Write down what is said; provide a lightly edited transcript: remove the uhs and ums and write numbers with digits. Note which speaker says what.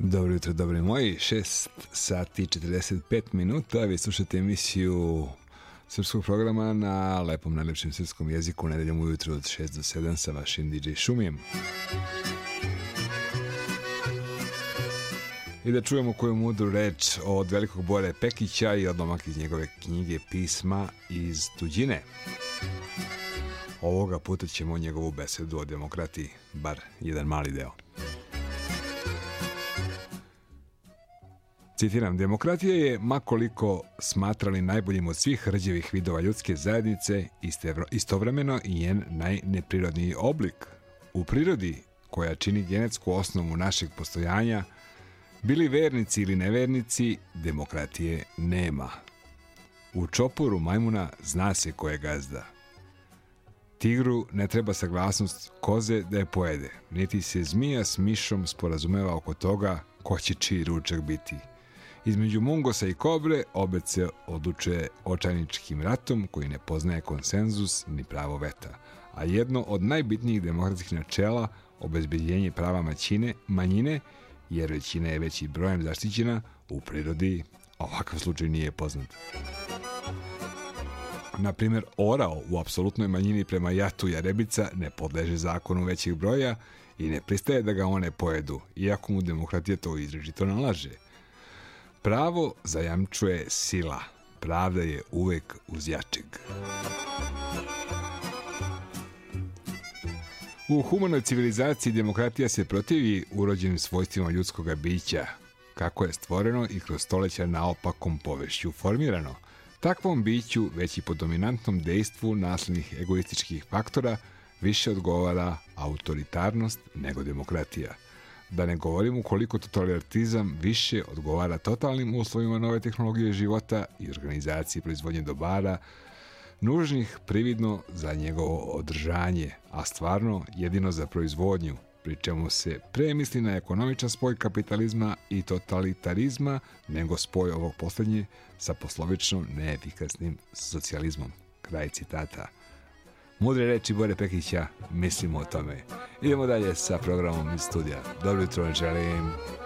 Speaker 1: Dobro jutro, dobri moji, 6 sati i 45 minuta, vi slušate emisiju srpskog programa na lepom, najlepšem srpskom jeziku, nedeljom ujutru od 6 do 7 sa vašim DJ Šumijem. I da čujemo koju mudru reč od velikog Bore Pekića i odlomak iz njegove knjige Pisma iz tuđine. Ovoga puta ćemo njegovu besedu o demokratiji, bar jedan mali deo. Citiram, demokratija je, makoliko smatrali najboljim od svih rđevih vidova ljudske zajednice, istovremeno i njen najneprirodniji oblik. U prirodi, koja čini genetsku osnovu našeg postojanja, bili vernici ili nevernici, demokratije nema. U čoporu majmuna zna se ko je gazda. Tigru ne treba saglasnost koze da je pojede, niti se zmija s mišom sporazumeva oko toga ko će čiji ručak biti. Između mungosa i kobre obet se odlučuje očajničkim ratom koji ne poznaje konsenzus ni pravo veta, a jedno od najbitnijih demokratskih načela, obezbeđenje prava manjine, jer većina je veći brojem zaštićena, u prirodi ovakav slučaj nije poznat. Na primjer, orao u apsolutnoj manjini prema jatu jarebica ne podleže zakonu većeg broja i ne pristaje da ga one pojedu, iako mu demokratija to izričito nalaže. Pravo zajamčuje sila, pravda je uvek uz jačeg. U humanoj civilizaciji demokratija se protivi urođenim svojstvima ljudskog bića, kako je stvoreno i kroz stoljeća naopakom povešću formirano. Takvom biću, već i po dominantnom dejstvu naslednih egoističkih faktora, više odgovara autoritarnost nego demokratija. Da ne govorimo koliko totalitarizam više odgovara totalnim uslovima nove tehnologije života i organizaciji proizvodnje dobara, nužnih prividno za njegovo održanje, a stvarno jedino za proizvodnju, pri čemu se pre misli na ekonomičan spoj kapitalizma i totalitarizma, nego spoj ovog posljednje sa poslovično neefikasnim socijalizmom. Kraj citata. Mudre reči Bore Pekića, mislimo o tome. Idemo dalje sa programom iz studija. Dobro jutro, želim.